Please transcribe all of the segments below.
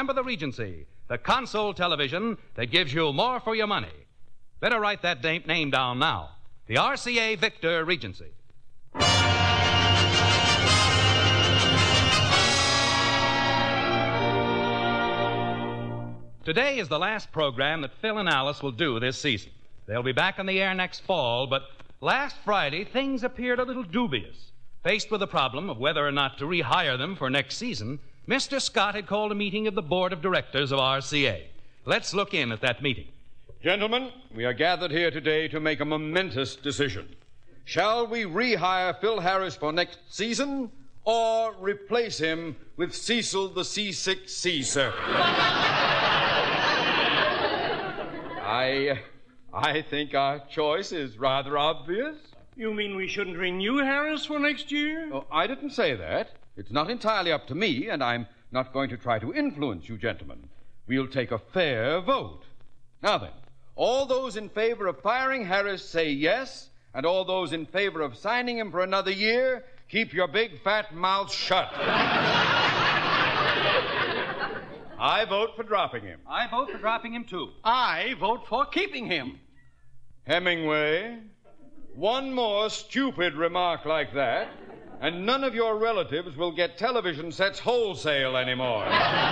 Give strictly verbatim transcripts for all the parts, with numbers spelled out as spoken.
Remember the Regency, the console television that gives you more for your money. Better write that da- name down now. The R C A Victor Regency. Today is the last program that Phil and Alice will do this season. They'll be back on the air next fall, but last Friday things appeared a little dubious. Faced with the problem of whether or not to rehire them for next season, Mister Scott had called a meeting of the board of directors of R C A. Let's look in at that meeting. Gentlemen, we are gathered here today to make a momentous decision. Shall we rehire Phil Harris for next season or replace him with Cecil the Seasick Sea Serpent? I, I think our choice is rather obvious. You mean we shouldn't renew Harris for next year? Oh, I didn't say that. It's not entirely up to me, and I'm not going to try to influence you gentlemen. We'll take a fair vote. Now then, all those in favor of firing Harris say yes, and all those in favor of signing him for another year, keep your big fat mouths shut. I vote for dropping him. I vote for dropping him, too. I vote for keeping him. Hemingway, one more stupid remark like that, and none of your relatives will get television sets wholesale anymore.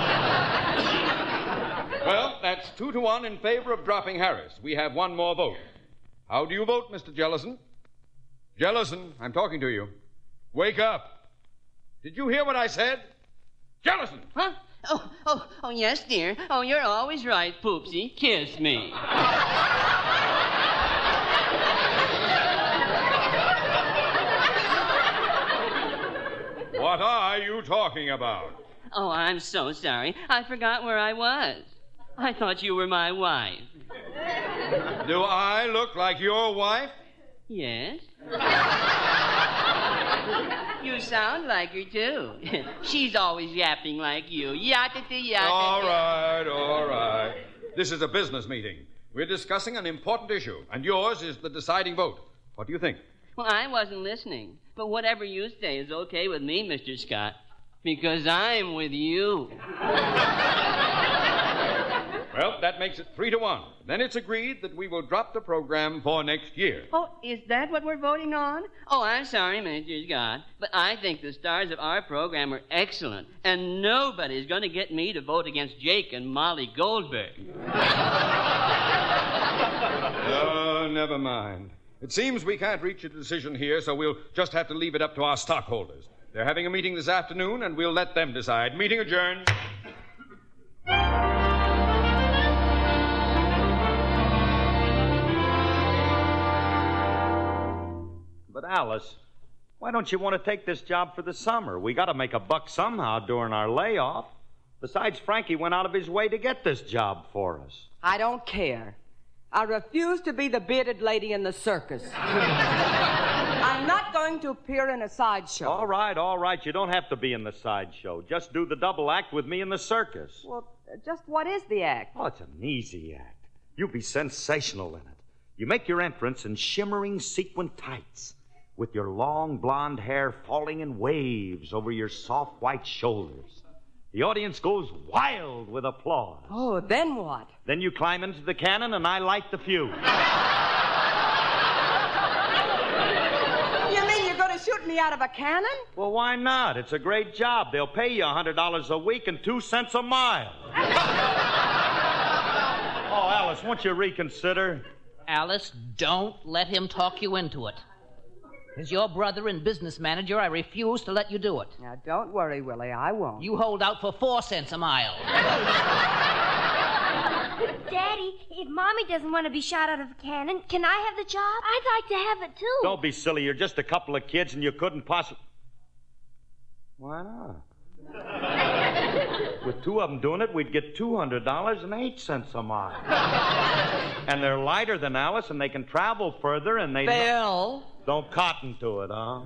Well, that's two to one in favor of dropping Harris. We have one more vote. How do you vote, Mister Jellison? Jellison, I'm talking to you. Wake up. Did you hear what I said? Jellison! Huh? Oh, oh, oh, yes, dear. Oh, you're always right, Poopsie. Kiss me. What are you talking about? Oh, I'm so sorry. I forgot where I was. I thought you were my wife. Do I look like your wife? Yes. You sound like her, too. She's always yapping like you. Yatta-yatta. All right, all right. This is a business meeting. We're discussing an important issue, and yours is the deciding vote. What do you think? Well, I wasn't listening. But whatever you say is okay with me, Mister Scott, because I'm with you. Well, that makes it three to one. Then it's agreed that we will drop the program for next year. Oh, is that what we're voting on? Oh, I'm sorry, Mister Scott, but I think the stars of our program are excellent, and nobody's going to get me to vote against Jake and Molly Goldberg. Oh, never mind. It seems we can't reach a decision here, so we'll just have to leave it up to our stockholders. They're having a meeting this afternoon, and we'll let them decide. Meeting adjourned. But, Alice, why don't you want to take this job for the summer? We got to make a buck somehow during our layoff. Besides, Frankie went out of his way to get this job for us. I don't care. I refuse to be the bearded lady in the circus. I'm not going to appear in a sideshow. All right, all right. You don't have to be in the sideshow. Just do the double act with me in the circus. Well, just what is the act? Oh, it's an easy act. You'll be sensational in it. You make your entrance in shimmering sequin tights, with your long blonde hair falling in waves over your soft white shoulders. The audience goes wild with applause. Oh, then what? Then you climb into the cannon and I light the fuse. You mean you're going to shoot me out of a cannon? Well, why not? It's a great job. They'll pay you one hundred dollars a week and two cents a mile. Oh, Alice, won't you reconsider? Alice, don't let him talk you into it. As your brother and business manager, I refuse to let you do it. Now, don't worry, Willie. I won't. You hold out for four cents a mile. Daddy, if Mommy doesn't want to be shot out of a cannon, can I have the job? I'd like to have it, too. Don't be silly. You're just a couple of kids and you couldn't possibly... Why not? With two of them doing it, we'd get two hundred dollars and eight cents a mile. And they're lighter than Alice, and they can travel further, and they... Bill... Don't cotton to it, huh?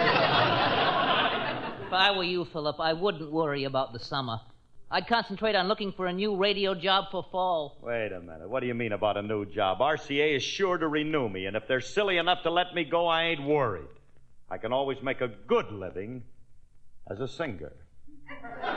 If I were you, Philip, I wouldn't worry about the summer. I'd concentrate on looking for a new radio job for fall. Wait a minute. What do you mean about a new job? R C A is sure to renew me, and if they're silly enough to let me go, I ain't worried. I can always make a good living as a singer.